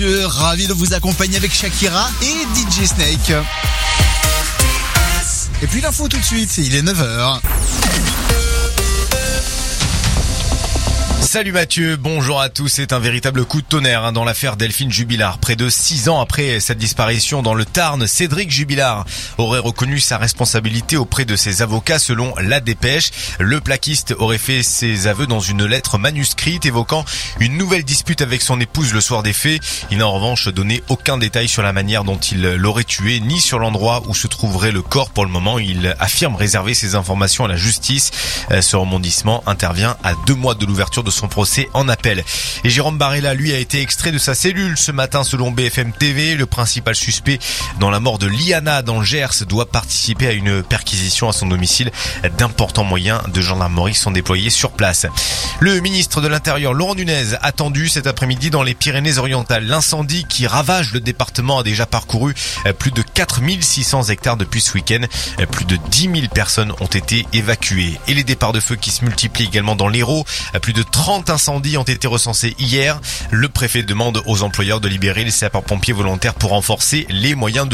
Ravi de vous accompagner avec Shakira et DJ Snake. Et puis l'info tout de suite, il est 9h. Salut Mathieu, bonjour à tous. C'est un véritable coup de tonnerre dans l'affaire Delphine Jubilard. Près de 6 ans après sa disparition dans le Tarn, Cédric Jubilard aurait reconnu sa responsabilité auprès de ses avocats selon La Dépêche. Le plaquiste aurait fait ses aveux dans une lettre manuscrite évoquant une nouvelle dispute avec son épouse le soir des faits. Il n'a en revanche donné aucun détail sur la manière dont il l'aurait tué, ni sur l'endroit où se trouverait le corps. Pour le moment, il affirme réserver ses informations à la justice. Ce rebondissement intervient à 2 mois de l'ouverture de son procès en appel. Et Jérôme Barella, lui, a été extrait de sa cellule ce matin selon BFM TV. Le principal suspect dans la mort de Liana dans le Gers doit participer à une perquisition à son domicile. D'importants moyens de gendarmerie sont déployés sur place. Le ministre de l'Intérieur, Laurent Nunez, attendu cet après-midi dans les Pyrénées-Orientales. L'incendie qui ravage le département a déjà parcouru plus de 4600 hectares depuis ce week-end. Plus de 10 000 personnes ont été évacuées. Et les départs de feu qui se multiplient également dans l'Hérault. Plus de 30 incendies ont été recensés hier. Le préfet demande aux employeurs de libérer les sapeurs-pompiers volontaires pour renforcer les moyens de